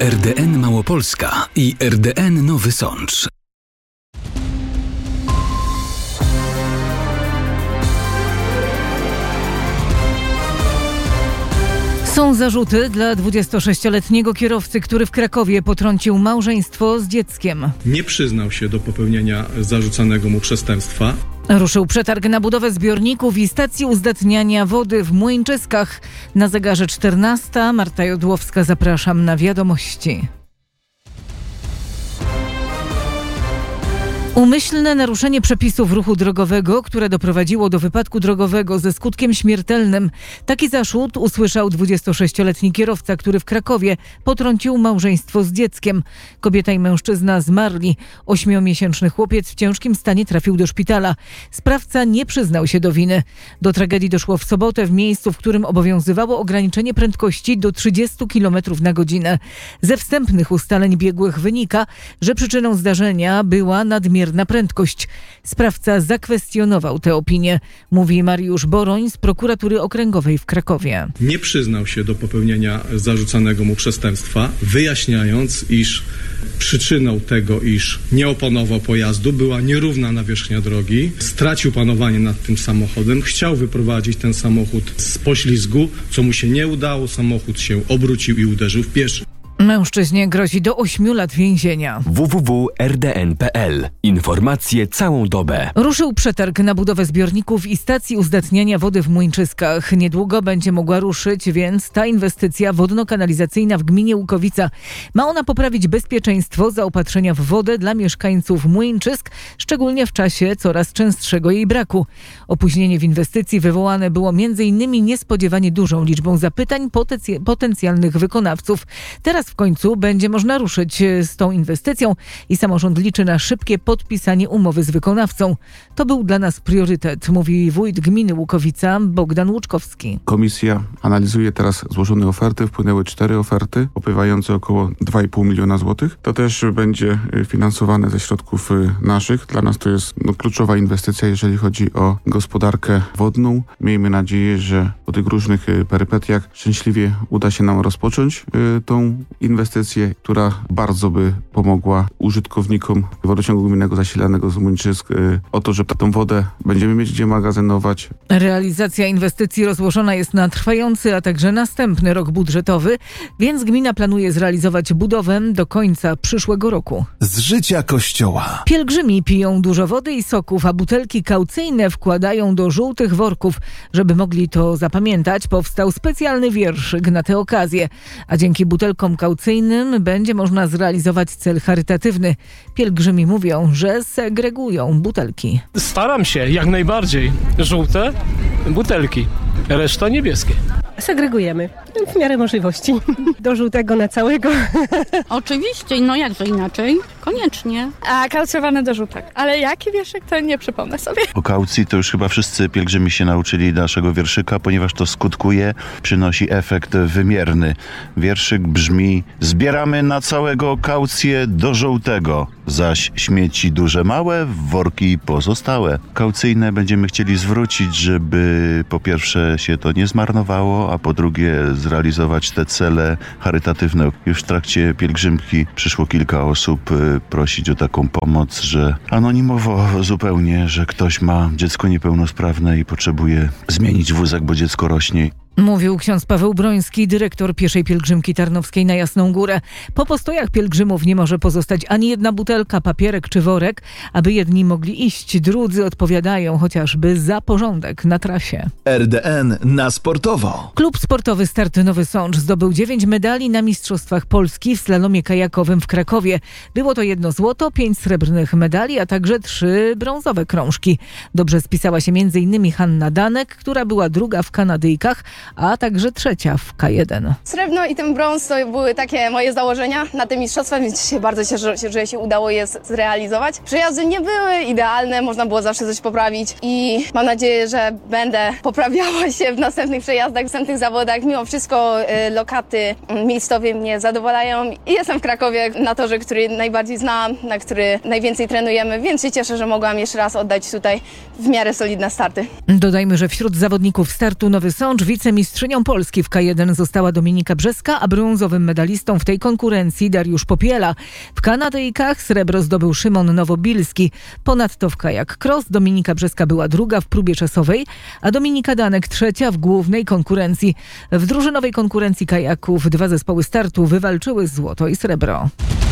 RDN Małopolska i RDN Nowy Sącz. Są zarzuty dla 26-letniego kierowcy, który w Krakowie potrącił małżeństwo z dzieckiem. Nie przyznał się do popełnienia zarzucanego mu przestępstwa. Ruszył przetarg na budowę zbiorników i stacji uzdatniania wody w Młyńczyskach. Na zegarze 14. Marta Jodłowska, zapraszam na wiadomości. Umyślne naruszenie przepisów ruchu drogowego, które doprowadziło do wypadku drogowego ze skutkiem śmiertelnym. Taki zarzut usłyszał 26-letni kierowca, który w Krakowie potrącił małżeństwo z dzieckiem. Kobieta i mężczyzna zmarli. 8-miesięczny chłopiec w ciężkim stanie trafił do szpitala. Sprawca nie przyznał się do winy. Do tragedii doszło w sobotę w miejscu, w którym obowiązywało ograniczenie prędkości do 30 km na godzinę. Ze wstępnych ustaleń biegłych wynika, że przyczyną zdarzenia była nadmierna prędkość. Sprawca zakwestionował tę opinię, mówi Mariusz Boroń z Prokuratury Okręgowej w Krakowie. Nie przyznał się do popełnienia zarzucanego mu przestępstwa, wyjaśniając, iż przyczyną tego, iż nie opanował pojazdu, była nierówna nawierzchnia drogi, stracił panowanie nad tym samochodem, chciał wyprowadzić ten samochód z poślizgu, co mu się nie udało, samochód się obrócił i uderzył w pieszych. Mężczyźnie grozi do 8 lat więzienia. www.rdn.pl. Informacje całą dobę. Ruszył przetarg na budowę zbiorników i stacji uzdatniania wody w Młyńczyskach. Niedługo będzie mogła ruszyć, więc ta inwestycja wodno-kanalizacyjna w gminie Łukowica. Ma ona poprawić bezpieczeństwo zaopatrzenia w wodę dla mieszkańców Młyńczysk, szczególnie w czasie coraz częstszego jej braku. Opóźnienie w inwestycji wywołane było m.in. niespodziewanie dużą liczbą zapytań potencjalnych wykonawców. Teraz w końcu będzie można ruszyć z tą inwestycją i samorząd liczy na szybkie podpisanie umowy z wykonawcą. To był dla nas priorytet, mówi wójt gminy Łukowica Bogdan Łuczkowski. Komisja analizuje teraz złożone oferty. Wpłynęły 4 oferty opływające około 2,5 miliona złotych. To też będzie finansowane ze środków naszych. Dla nas to jest kluczowa inwestycja, jeżeli chodzi o gospodarkę wodną. Miejmy nadzieję, że po tych różnych perypetiach szczęśliwie uda się nam rozpocząć tą inwestycję, która bardzo by pomogła użytkownikom wodociągu gminnego zasilanego z Młyńczysk o to, że tą wodę będziemy mieć gdzie magazynować. Realizacja inwestycji rozłożona jest na trwający, a także następny rok budżetowy, więc gmina planuje zrealizować budowę do końca przyszłego roku. Z życia Kościoła. Pielgrzymi piją dużo wody i soków, a butelki kaucyjne wkładają do żółtych worków. Żeby mogli to zapamiętać, powstał specjalny wierszyk na tę okazję, a dzięki butelkom kaucyjnym będzie można zrealizować cel charytatywny. Pielgrzymi mówią, że segregują butelki. Staram się jak najbardziej. Żółte butelki, reszta niebieskie. Segregujemy w miarę możliwości. Do żółtego na całego. Oczywiście, no jak to inaczej? Koniecznie. A kaucjowane do żółtek. Ale jaki wierszyk, to nie przypomnę sobie. O kaucji to już chyba wszyscy pielgrzymi się nauczyli naszego wierszyka, ponieważ to skutkuje, przynosi efekt wymierny. Wierszyk brzmi: zbieramy na całego kaucję do żółtego, zaś śmieci duże małe w worki pozostałe. Kaucyjne będziemy chcieli zwrócić, żeby po pierwsze się to nie zmarnowało, a po drugie zrealizować te cele charytatywne. Już w trakcie pielgrzymki przyszło kilka osób prosić o taką pomoc, że anonimowo zupełnie, że ktoś ma dziecko niepełnosprawne i potrzebuje zmienić wózek, bo dziecko rośnie. Mówił ksiądz Paweł Broński, dyrektor pieszej pielgrzymki tarnowskiej na Jasną Górę. Po postojach pielgrzymów nie może pozostać ani jedna butelka, papierek czy worek, aby jedni mogli iść, drudzy odpowiadają chociażby za porządek na trasie. RDN na sportowo. Klub sportowy Start Nowy Sącz zdobył 9 medali na Mistrzostwach Polski w slalomie kajakowym w Krakowie. Było to 1 złoto, 5 srebrnych medali, a także 3 brązowe krążki. Dobrze spisała się m.in. Hanna Danek, która była druga w Kanadyjkach, a także trzecia w K1. Srebrno i ten brąz to były takie moje założenia na tym mistrzostwach, więc się bardzo cieszę, że się udało je zrealizować. Przejazdy nie były idealne, można było zawsze coś poprawić i mam nadzieję, że będę poprawiała się w następnych przejazdach, w następnych zawodach. Mimo wszystko lokaty miejscowie mnie zadowalają i jestem w Krakowie na torze, który najbardziej znam, na który najwięcej trenujemy, więc się cieszę, że mogłam jeszcze raz oddać tutaj w miarę solidne starty. Dodajmy, że wśród zawodników Startu Nowy Sącz wiceminister Wicemistrzynią Polski w K1 została Dominika Brzeska, a brązowym medalistą w tej konkurencji Dariusz Popiela. W kanadyjkach srebro zdobył Szymon Nowobilski. Ponadto w kajak cross Dominika Brzeska była druga w próbie czasowej, a Dominika Danek trzecia w głównej konkurencji. W drużynowej konkurencji kajaków 2 zespoły startu wywalczyły złoto i srebro.